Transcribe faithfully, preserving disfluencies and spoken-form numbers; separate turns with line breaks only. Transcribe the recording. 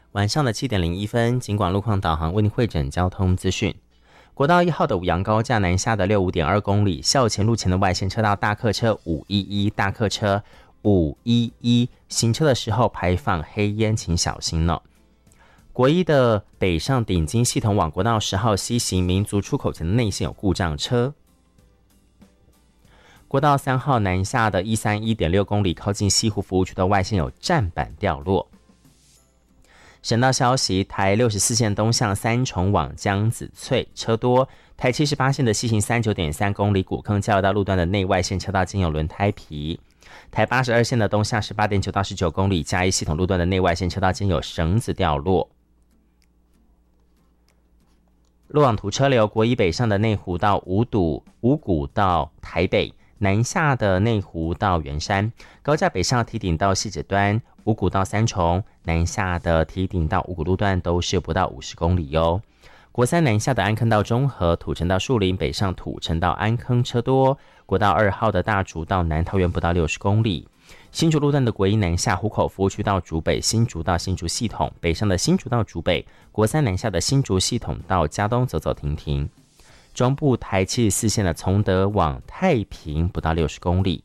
晚上的七点零一分，警广路况导航为您汇整交通资讯。国道一号的五杨高架南下的六五点二公里，校前路前的外线车道大客车五一一、大客车五一一行车的时候排放黑烟，请小心呢。国一的北上顶金系统往国道十号西行民族出口前的内线有故障车。国道三号南下的一三一点六公里，靠近西湖服务区的外线有站板掉落。省道消息，台六十四线东向三重往江子翠车多，台七十八线的西行三九点三公里古坑交流道路段的内外线车道经有轮胎皮。台八十二线的东向十八点九到十九公里嘉义系统路段的内外线车道经有绳子掉落。路网图车流，国一北上的内湖到五堵、五股到台北，南下的内湖到圆山，高架北上堤顶到汐止端，五股到三重，南下的堤顶到五股路段都是不到五十公里哟。国三南下的安坑到中和，土城到树林，北上土城到安坑车多。国道二号的大竹到南桃园不到六十公里。新竹路段的国一南下湖口服务区到竹北，新竹到新竹系统，北上的新竹到竹北，国三南下的新竹系统到嘉东走走停停。中部台七十四线的从德往太平不到六十公里。